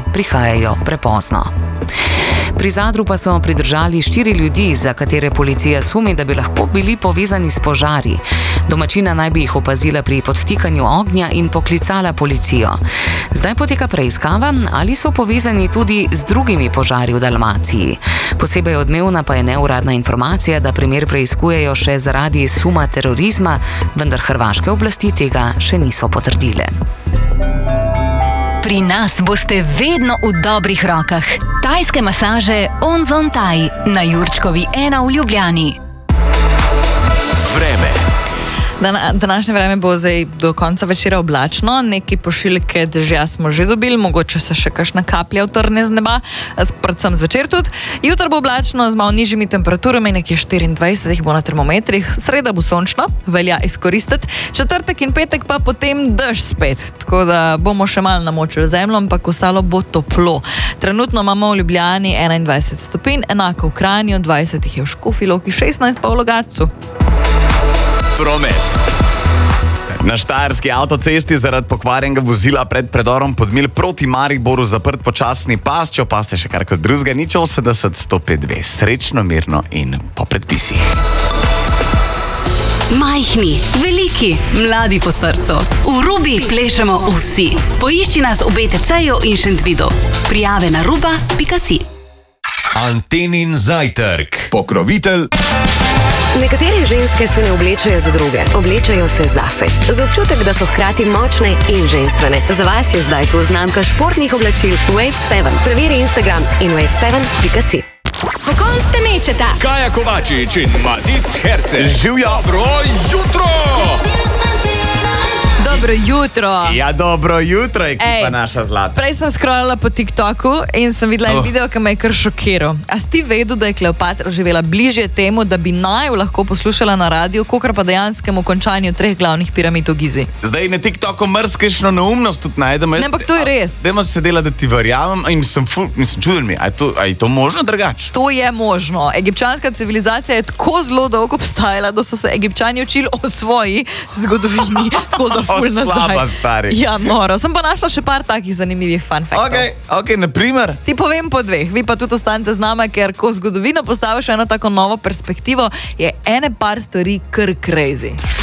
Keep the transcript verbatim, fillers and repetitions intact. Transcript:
prihajajo prepozno. Pri Zadru pa so pridržali štiri ljudi, za katere policija sumi, da bi lahko bili povezani s požari. Domačina naj bi jih opazila pri podtikanju ognja in poklicala policijo. Zdaj poteka preiskava, ali so povezani tudi z drugimi požari v Dalmaciji. Posebej odmevna pa je neuradna informacija, da primer preiskujejo še zaradi suma terorizma, vendar hrvaške oblasti tega še niso potrdile. Pri nas boste vedno v dobrih rokah. Tajske masaže Onzon Thai na Jurčkovi ena v Ljubljani. Vreme. Dan, današnje vreme bo zdaj do konca večera oblačno, neki pošiljke dežja smo že dobili, mogoče se še kakšna kaplja utrne z neba, predvsem zvečer tudi. Jutro bo oblačno z malo nižjimi temperaturami, nekje štiriindvajset jih bo na termometrih, sreda bo sončna, velja izkoristiti, četrtek in petek pa potem dež spet, tako da bomo še malo namočili zemljo, ampak ostalo bo toplo. Trenutno imamo v Ljubljani enaindvajset stopinj, enako v Kranju, dvajset jih je v Škofji Loki, šestnajst pa v Logatcu. Promet. Na štajerski avtocesti zaradi pokvarjenega vozila pred predorom Podmilj proti Mariboru zaprt počasni pas, če opaste še kar kot drugega, nič osemdeset sto pet dve. Srečno, mirno in po predpisih. Majhni, veliki, mladi po srcu. V Rubi plešemo vsi. Poišči nas v B T C-ju in Šentvidu. Prijave na ruba pika si. Antenin zajtrk. Pokrovitelj. Nekatere ženske se ne oblečajo za druge, oblečajo se zase. Za občutek, da so hkrati močne in ženstvene. Za vas je zdaj tu znamka športnih oblačil Wave sedem. Preveri Instagram in wave sedem pika si. Pokon ste mečeta. Kaja Kovačič in Matic Herce. Živjo. Dobro jutro! Dobro jutro! Ja, dobro jutro, ekipa Ej, naša zlata. Prej sem scrollala po TikToku in sem videla en Oh. video, ki me je kar šokiral. A si ti vedel, da je Kleopatra živela bližje temu, da bi naju lahko poslušala na radiju, kakor pa dejanskemu končanju treh glavnih piramid v Gizi? Zdaj na TikToku mrskešno neumnost tudi najdemo. Ne, ampak to je res. Dajmo se dela, da ti verjamem in sem, ful, mislim, čuden mi, a je to, a je to možno drugače? To je možno. Egipčanska civilizacija je tako zelo dolgo obstajala, da so se Egipčani učili o svoji zgodovini. Tako za ful nazaj. Slaba, stari. Ja, noro. Sem pa našla še par takih zanimivih fun faktov. Ok, ok, naprimer. Ti povem po dveh, vi pa tudi ostanete z nama, ker ko zgodovino postaviš eno tako novo perspektivo, je ene par stvari kar crazy.